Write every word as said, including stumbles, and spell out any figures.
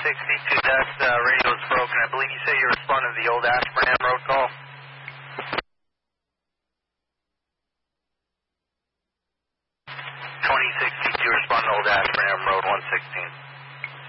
sixty-two, that uh, radio is broken. I believe you say you responded to the old Ashburnham Road call. twenty sixty-two, respond to old Ashburnham Road, one sixteen.